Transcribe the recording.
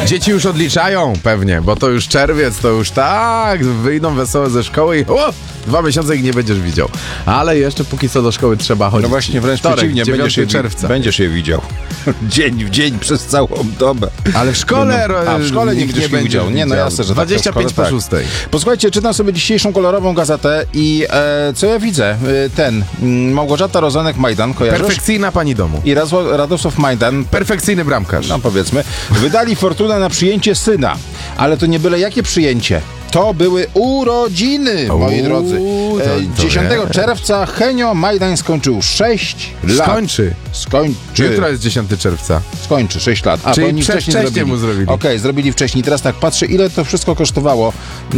Dzieci już odliczają pewnie, bo to już czerwiec, to już tak, wyjdą wesołe ze szkoły i 2 miesiące ich nie będziesz widział. Ale jeszcze póki co do szkoły trzeba chodzić. No właśnie, wręcz Wtorek, przeciwnie, 9 czerwca. Będziesz je widział. Dzień w dzień przez całą dobę. Ale w szkole... w szkole nie będziesz ich widział. Nie, no jasne, że 25 po 6. Posłuchajcie, czytam sobie dzisiejszą kolorową gazetę i co ja widzę? Małgorzata Rozenek-Majdan, kojarzysz? Perfekcyjna pani domu. I Radosław Majdan, Perfekcyjny bramkarz. no powiedzmy, wydali fortunę na przyjęcie syna. Ale to nie byle jakie przyjęcie. To były urodziny, moi drodzy. 10 czerwca Henio Majdan skończył 6 lat. Skończy. Jutro jest 10 czerwca. Skończy 6 lat. Czyli bo oni wcześniej wcześniej mu zrobili. Okej, zrobili wcześniej. Teraz tak patrzę, ile to wszystko kosztowało.